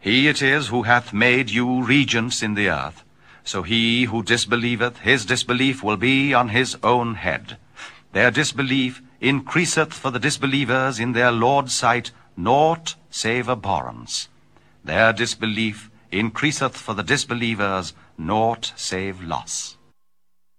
He it is who hath made you regents in the earth. So he who disbelieveth, his disbelief will be on his own head. Their disbelief increaseth for the disbelievers in their Lord's sight naught save abhorrence. Their disbelief increaseth for the disbelievers naught save loss.